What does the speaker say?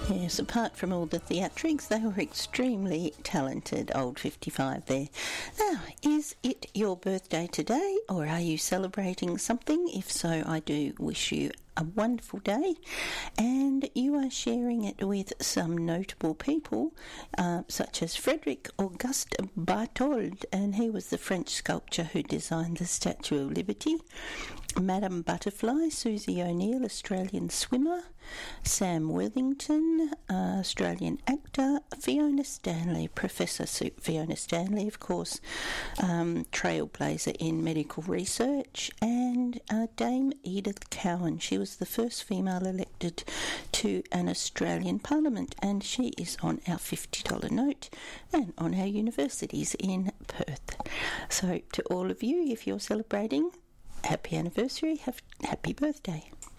Yes, apart from all the theatrics, they were extremely talented, old 55 there. Now, is it your birthday today, or are you celebrating something? If so, I do wish you a wonderful day, and you are sharing it with some notable people, such as Frederick Auguste Barthold, and he was the French sculptor who designed the Statue of Liberty. Madame Butterfly, Susie O'Neill, Australian swimmer. Sam Worthington, Australian actor. Fiona Stanley, Professor Fiona Stanley, of course, trailblazer in medical research. And Dame Edith Cowan, she was the first female elected to an Australian Parliament, and she is on our $50 note and on our universities in Perth. So to all of you, if you're celebrating, happy anniversary, happy birthday.